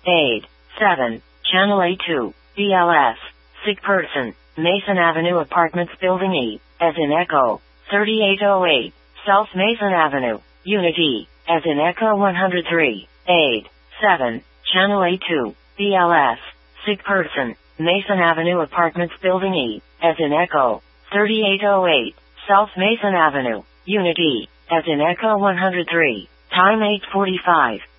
Aid. 7. Channel A2. BLS. Sick person. Mason Avenue Apartments Building E, as in Echo. 3808. South Mason Avenue. Unit E, as in Echo 103. Aid. 7. Channel A2. BLS. Sick person. Mason Avenue Apartments Building E, as in Echo. 3808. South Mason Avenue. Unit E, as in Echo 103. Time 8:45.